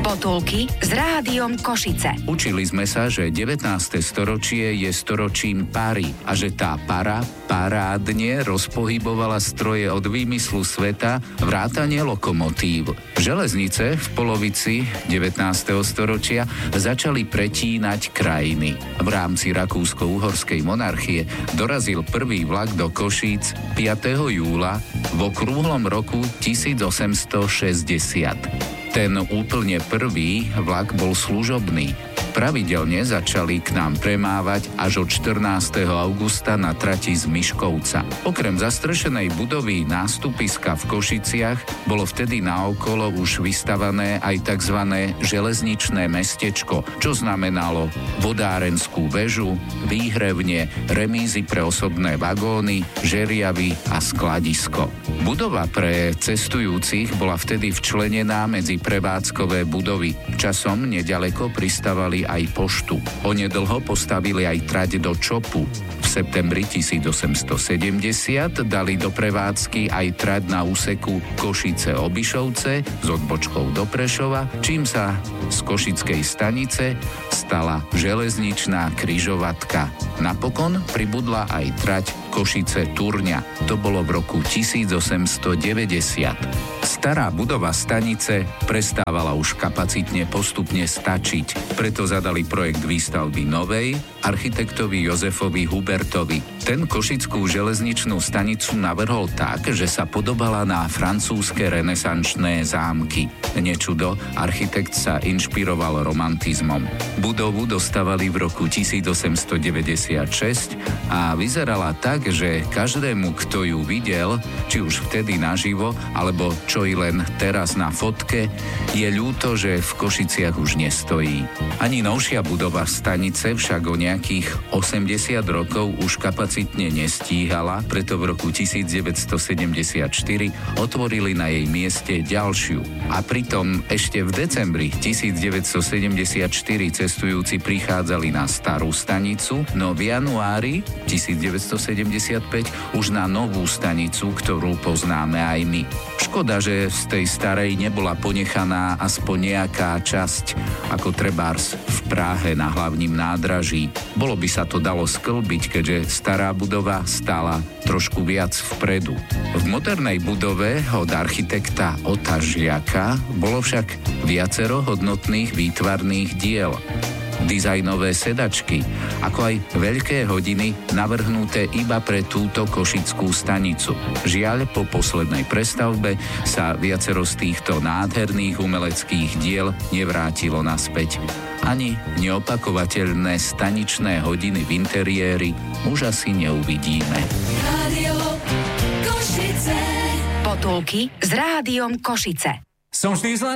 Potulky s Rádiom Košice. Učili sme sa, že 19. storočie je storočím pary a že tá para parádne rozpohybovala stroje od výmyslu sveta vrátane lokomotív. Železnice v polovici 19. storočia začali pretínať krajiny. V rámci Rakúsko-Uhorskej monarchie dorazil prvý vlak do Košíc 5. júla v okrúhlom roku 1860. Ten úplne prvý vlak bol služobný. Pravidelne začali k nám premávať až od 14. augusta na trati z Miškovca. Okrem zastrešenej budovy nástupiska v Košiciach bolo vtedy naokolo už vystavané aj tzv. Železničné mestečko, čo znamenalo vodárenskú väžu, výhrevne, remízy pre osobné vagóny, žeriavy a skladisko. Budova pre cestujúcich bola vtedy včlenená medzi prevádzkové budovy. Časom nedaleko pristávali aj poštu. Onedlho postavili aj trať do Čopu. V septembri 1870 dali do prevádzky aj trať na úseku Košice-Obišovce s odbočkou do Prešova, čím sa z košickej stanice stala železničná križovatka. Napokon pribudla aj trať Košice-Turňa. To bolo v roku 1890. Stará budova stanice prestávala už kapacitne postupne stačiť, preto zadali projekt výstavby novej architektovi Jozefovi Hubertovi. Ten košickú železničnú stanicu navrhol tak, že sa podobala na francúzske renesančné zámky. Nečudo, architekt sa inšpiroval romantizmom. Budovu dostavali v roku 1896 a vyzerala tak, že každému, kto ju videl, či už vtedy naživo, alebo čo i len teraz na fotke, je ľúto, že v Košiciach už nestojí. Ani novšia budova stanice však o nejakých 80 rokov už kapacitne nestíhala, preto v roku 1974 otvorili na jej mieste ďalšiu. A pritom ešte v decembri 1974 cestujúci prichádzali na starú stanicu, no v januári 1975 už na novú stanicu, ktorú poznáme aj my. Škoda, že z tej starej nebola ponechaná aspoň nejaká časť, ako trebárs v Prahe na hlavním nádraží. Bolo by sa to dalo sklbiť, keďže stará budova stála trošku viac vpredu. V modernej budove od architekta Ota Žliaka bolo však viacero hodnotných výtvarných diel. Dizajnové sedačky, ako aj veľké hodiny navrhnuté iba pre túto košickú stanicu. Žiaľ, po poslednej prestavbe sa viacero z týchto nádherných umeleckých diel nevrátilo naspäť. Ani neopakovateľné staničné hodiny v interiéri už asi neuvidíme. Rádio Košice. Potulky s Rádiom Košice. Som vždy zlen